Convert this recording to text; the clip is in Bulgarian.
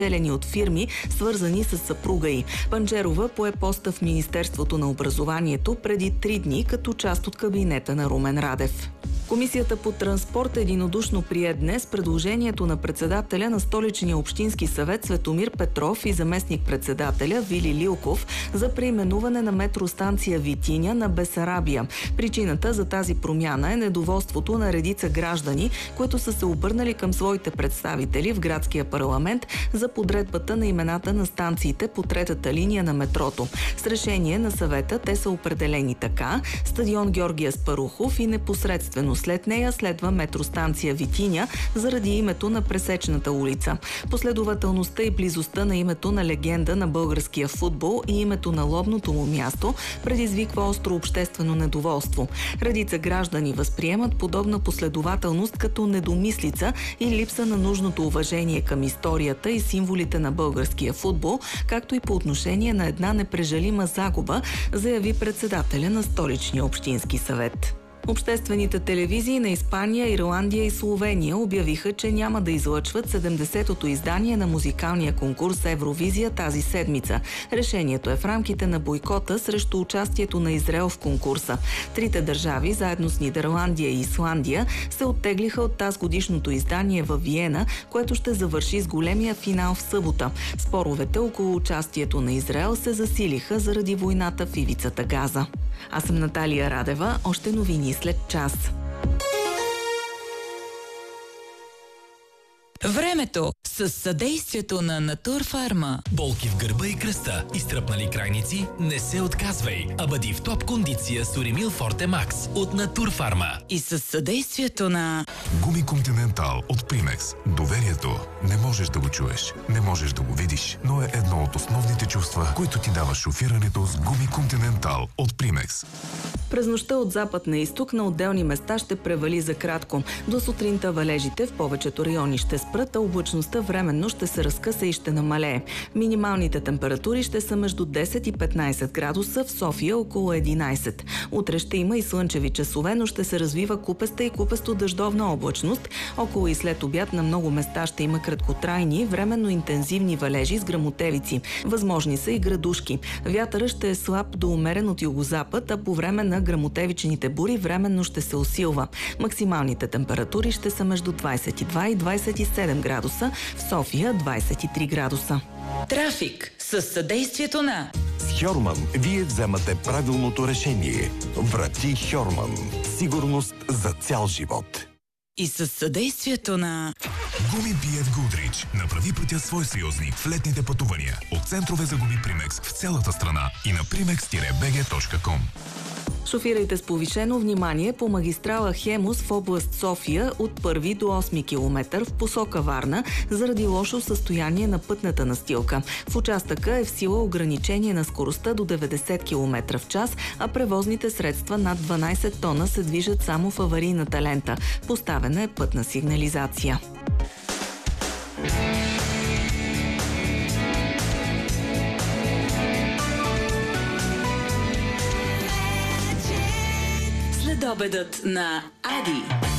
от фирми, свързани с съпруга й. Панджерова пое поста в Министерството на образованието преди 3 дни като част от кабинета на Румен Радев. Комисията по транспорт единодушно прие днес предложението на председателя на Столичния общински съвет Светомир Петров и заместник-председателя Вили Лилков за преименуване на метростанция Витиня на Бесарабия. Причината за тази промяна е недоволството на редица граждани, които са се обърнали към своите представители в градския парламент за подредбата на имената на станциите по третата линия на метрото. С решение на съвета те са определени така: стадион Георги Аспарухов и непосредствено след нея следва метростанция Витиня заради името на пресечната улица. Последователността и близостта на името на легенда на българския футбол и името на лобното му място предизвиква остро обществено недоволство. Редица граждани възприемат подобна последователност като недомислица и липса на нужното уважение към историята и символите на българския футбол, както и по отношение на една непрежалима загуба, заяви председателя на Столичния общински съвет. Обществените телевизии на Испания, Ирландия и Словения обявиха, че няма да излъчват 70-то издание на музикалния конкурс Евровизия тази седмица. Решението е в рамките на бойкота срещу участието на Израел в конкурса. Трите държави, заедно с Нидерландия и Исландия, се оттеглиха от тазгодишното издание във Виена, което ще завърши с големия финал в събота. Споровете около участието на Израел се засилиха заради войната в ивицата Газа. Аз съм Наталия Радева. Още новини след час. Времето с съдействието на Натурфарма. Болки в гърба и кръста, изтръпнали крайници? Не се отказвай, а бъди в топ кондиция с Уремил Форте Макс от Натурфарма. И с съдействието на Гуми Континентал от Примекс. Доверието не можеш да го чуеш, не можеш да го видиш, но е едно от основните чувства, които ти дава шофирането с Гуми Континентал от Примекс. През нощта от запад на изток на отделни места ще превали за кратко. До сутринта валежите в повечето райони ще спрат, а облачността временно ще се разкъса и ще намалее. Минималните температури ще са между 10 и 15 градуса, в София около 11. Утре ще има и слънчеви часове, но ще се развива купеста и купесто-дъждовна облачност. Около и след обяд на много места ще има краткотрайни, временно интензивни валежи с гръмотевици. Възможни са и градушки. Вятърът ще е слаб до умерен от югозапад, а по време на гръмотевичните бури временно ще се усилва. Максималните температури ще са между 22 и 27 градуса, в София 23 градуса. Трафик с съдействието на С Хьорман вие вземате правилното решение. Врати Хьорман. Сигурност за цял живот. и с съдействието на Гуми Биев Гудрич. Направи пътя свой съюзник в летните пътувания. От центрове за гуми Примекс в цялата страна и на primex-bg.com. Шофирайте с повишено внимание по магистрала Хемус в област София от 1 до 8 км в посока Варна заради лошо състояние на пътната настилка. В участъка е в сила ограничение на скоростта до 90 км в час, а превозните средства над 12 тона се движат само в аварийната лента. Поставена е пътна сигнализация. Следобедът на Ади.